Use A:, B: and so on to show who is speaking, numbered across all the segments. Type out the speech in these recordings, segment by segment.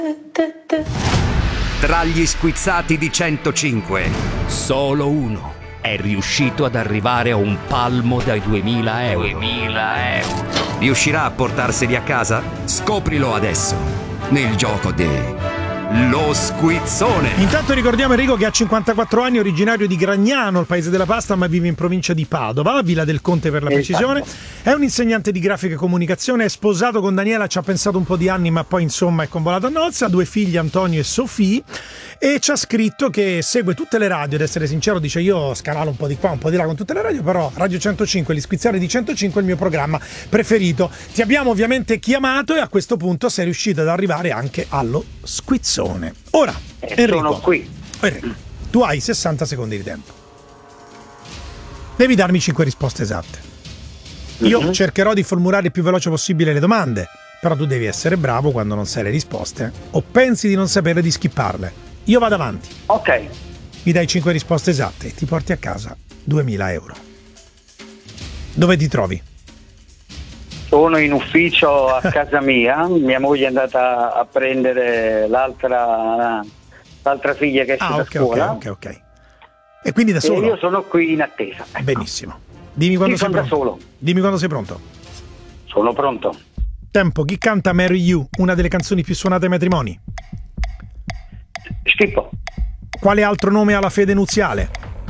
A: Tra gli squizzati di 105, solo uno è riuscito ad arrivare a un palmo dai 2000 euro. 2000 euro. Riuscirà a portarseli a casa? Scoprilo adesso, nel gioco Lo Squizzone.
B: Intanto ricordiamo Enrico che ha 54 anni, originario di Gragnano, il paese della pasta, ma vive in provincia di Padova, Villa del Conte per la precisione. È un insegnante di grafica e comunicazione, è sposato con Daniela, ci ha pensato un po' di anni, ma poi insomma è convolato a nozze, ha 2 figli, Antonio e Sofì, e ci ha scritto che segue tutte le radio, ad essere sincero dice io scanalo un po' di qua, un po' di là con tutte le radio, però Radio 105, gli squizzari di 105 è il mio programma preferito. Ti abbiamo ovviamente chiamato e a questo punto sei riuscito ad arrivare anche allo squizzone. Ora, Enrico,
C: sono qui.
B: Tu hai 60 secondi di tempo. Devi darmi 5 risposte esatte. Io cercherò di formulare il più veloce possibile le domande, però tu devi essere bravo quando non sai le risposte o pensi di non sapere di skipparle. Io vado avanti.
C: Ok.
B: Mi dai 5 risposte esatte e ti porti a casa 2000 euro. Dove ti trovi?
C: Sono in ufficio a casa mia, mia moglie è andata a prendere l'altra figlia che esce da scuola.
B: Ok. E quindi da solo?
C: E io sono qui in attesa. Ecco.
B: Benissimo. Dimmi quando sei pronto.
C: Da solo.
B: Dimmi quando sei pronto.
C: Sono pronto.
B: Tempo. Chi canta Marry You, una delle canzoni più suonate ai matrimoni?
C: Schippo.
B: Quale altro nome ha la fede nuziale?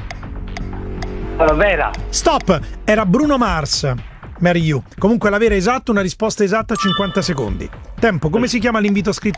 C: Vera.
B: Stop. Era Bruno Mars. Marry You. Comunque l'avere esatto, una risposta esatta 50 secondi. Tempo. Come si chiama l'invito scritto